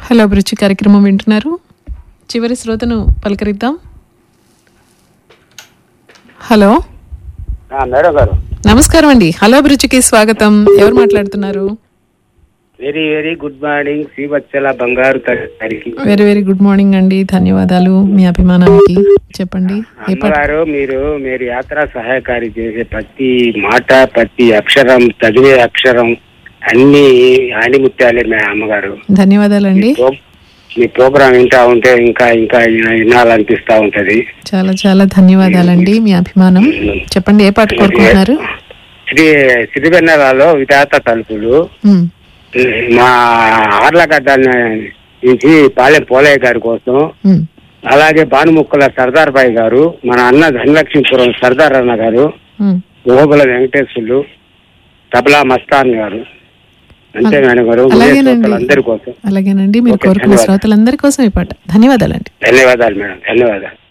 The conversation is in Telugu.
హలో అభిరుచి కార్యక్రమం వింటున్నారు. చివరి శ్రోతను పలకరిద్దాం. హలో మేడం గారు నమస్కారం అండి. హలో అభిరుచికి స్వాగతం. ఎవరు మాట్లాడుతున్నారు? Very very good morning Srivatsala బంగారు గారికి. వెరీ వెరీ గుడ్ మార్నింగ్ అండి. ధన్యవాదాలు మీ అభిమానానికి. చెప్పండి. అమ్మగారు, మీరు యాత్రా సహాయకారి చేసే ప్రతి మాట, ప్రతి అక్షరం, చదివే అక్షరం అన్ని ఆణిముత్యాలే అమ్మగారు. ధన్యవాదాలండి. మీ ప్రోగ్రాం వింటా ఉంటే ఇంకా ఇంకా వినాలనిపిస్తా ఉంటది. చాలా చాలా ధన్యవాదాలండి మీ అభిమానం. చెప్పండి, ఏ పాట కోరుకుంటున్నారు? సిరివెన్నెలలో విధాత తలుపులు, మా ఆర్లగడ్డ నుంచి పాలెం పోలయ్య గారి కోసం, అలాగే భానుముక్కల సర్దార్ బాయ్ గారు, మన అన్న ధనలక్ష్మీపురం సర్దార్ అన్న గారు, గోగుల వెంకటేశ్వర్లు, తబలా మస్తాన్ గారు. అంతే మేడం గారు. అందరి కోసం. అలాగేనండి. మీరు కోరుకున్న శ్రోతలందరి కోసం ఈ పాట. ధన్యవాదాలండి. ధన్యవాదాలు మేడం. ధన్యవాదాలు.